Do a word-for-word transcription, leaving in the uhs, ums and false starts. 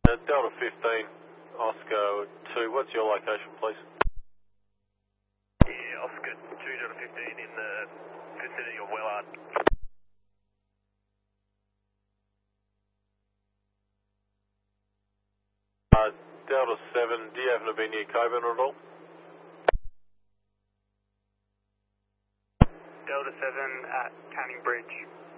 Uh, Delta fifteen, Oscar two, what's your location, please? Yeah, Oscar two Delta fifteen in the vicinity of Wellard. Uh, Delta seven, do you happen to be near Coburn at all? Delta seven at Canning Bridge.